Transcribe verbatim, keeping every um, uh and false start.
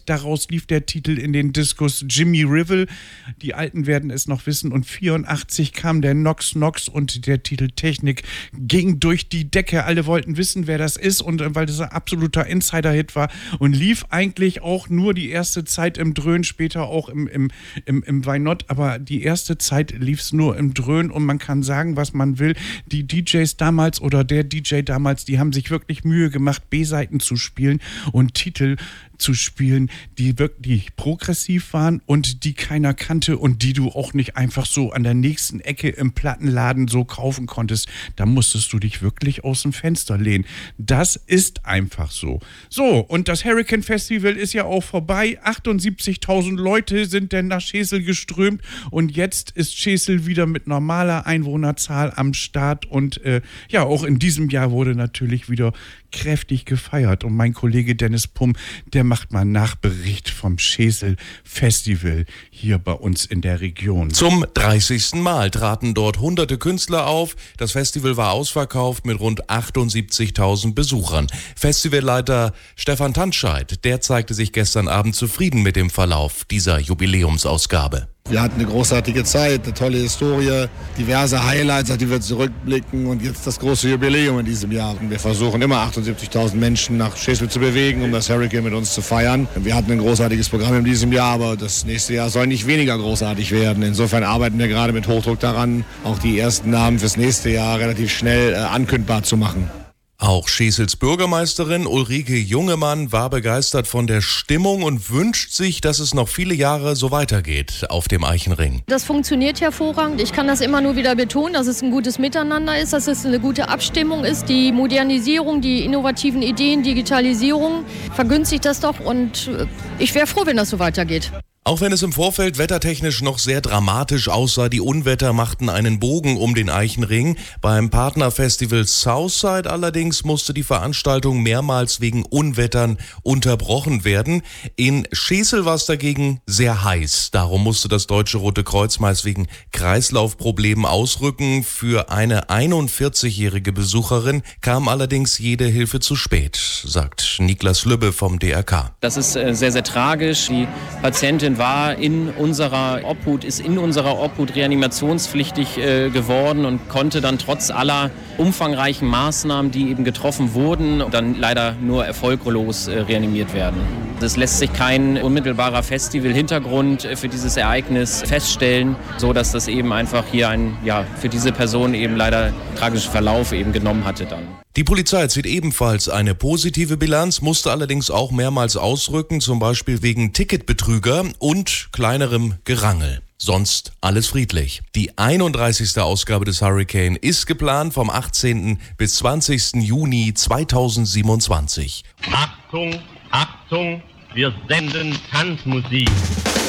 Daraus lief der Titel in den Discos Jimmy Rivel. Die Alten werden es noch wissen. Und vierundachtzig kam der Nox Nox und der Titel Technik ging durch die Decke. Alle wollten wissen, wer das ist, und weil das ein absoluter Insider-Hit war und lief eigentlich auch nur die erste Zeit im Dröhn, später auch im, im, im, im Why Not, aber die erste Zeit lief es nur im Dröhn, und man kann sagen, was man will. Die D Js damals oder der D J damals, die haben sich wirklich Mühe gemacht, B-Seiten zu spielen und Titel zu spielen, die wirklich progressiv waren und die keiner kannte und die du auch nicht einfach so an der nächsten Ecke im Plattenladen so kaufen konntest. Da musstest du dich wirklich aus dem Fenster lehnen. Das ist einfach so. So, und das Hurricane Festival ist ja auch vorbei. achtundsiebzigtausend Leute sind denn nach Schesel geströmt, und jetzt ist Schesel wieder mit normaler Einwohnerzahl am Start, und äh, ja, auch in diesem Jahr wurde natürlich wieder kräftig gefeiert, und mein Kollege Dennis Pumm, der macht mal einen Nachbericht vom Schesel Festival hier bei uns in der Region. Zum dreißigsten Mal traten dort hunderte Künstler auf. Das Festival war ausverkauft mit rund achtundsiebzigtausend Besuchern. Festivalleiter Stefan Tantscheid, der zeigte sich gestern Abend zufrieden mit dem Verlauf dieser Jubiläumsausgabe. Wir hatten eine großartige Zeit, eine tolle Historie, diverse Highlights, auf die wir zurückblicken, und jetzt das große Jubiläum in diesem Jahr. Wir versuchen immer achtundsiebzigtausend Menschen nach Schesel zu bewegen, um das Hurricane mit uns zu feiern. Wir hatten ein großartiges Programm in diesem Jahr, aber das nächste Jahr soll nicht weniger großartig werden. Insofern arbeiten wir gerade mit Hochdruck daran, auch die ersten Namen fürs nächste Jahr relativ schnell äh, ankündbar zu machen. Auch Schesels Bürgermeisterin Ulrike Jungemann war begeistert von der Stimmung und wünscht sich, dass es noch viele Jahre so weitergeht auf dem Eichenring. Das funktioniert hervorragend. Ich kann das immer nur wieder betonen, dass es ein gutes Miteinander ist, dass es eine gute Abstimmung ist. Die Modernisierung, die innovativen Ideen, Digitalisierung vergünstigt das doch, und ich wäre froh, wenn das so weitergeht. Auch wenn es im Vorfeld wettertechnisch noch sehr dramatisch aussah, die Unwetter machten einen Bogen um den Eichenring. Beim Partnerfestival Southside allerdings musste die Veranstaltung mehrmals wegen Unwettern unterbrochen werden. In Schesel war es dagegen sehr heiß. Darum musste das Deutsche Rote Kreuz meist wegen Kreislaufproblemen ausrücken. Für eine einundvierzigjährige Besucherin kam allerdings jede Hilfe zu spät, sagt Niklas Lübbe vom D R K. Das ist sehr, sehr tragisch. Die Patientin war in unserer Obhut, ist in unserer Obhut reanimationspflichtig äh, geworden und konnte dann trotz aller umfangreichen Maßnahmen, die eben getroffen wurden, dann leider nur erfolglos äh, reanimiert werden. Es lässt sich kein unmittelbarer Festival-Hintergrund für dieses Ereignis feststellen, so dass das eben einfach hier ein, ja, für diese Person eben leider tragischen Verlauf eben genommen hatte dann. Die Polizei zieht ebenfalls eine positive Bilanz, musste allerdings auch mehrmals ausrücken, zum Beispiel wegen Ticketbetrüger und kleinerem Gerangel. Sonst alles friedlich. Die einunddreißigste Ausgabe des Hurricane ist geplant vom achtzehnten bis zwanzigsten Juni zweitausendsiebenundzwanzig. Achtung, Achtung, wir senden Tanzmusik.